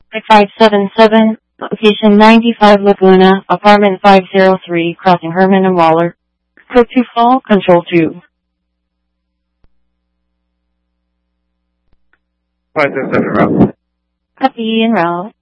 6577, location 95 Laguna, apartment 503, crossing Herman and Waller. Code 2 fall, control 2. 567 route. Copy en route.